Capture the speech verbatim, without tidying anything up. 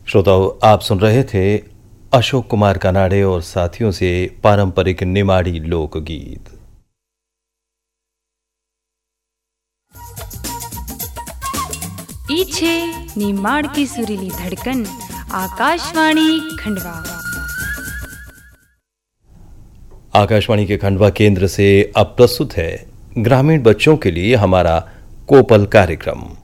श्रोताओं, आप सुन रहे थे अशोक कुमार कनाडे और साथियों से पारंपरिक निमाड़ी लोकगीत। इच्छे निमाड़ की सुरीली धड़कन, आकाशवाणी खंडवा। आकाशवाणी के खंडवा केंद्र से अब प्रस्तुत है ग्रामीण बच्चों के लिए हमारा कोपल कार्यक्रम।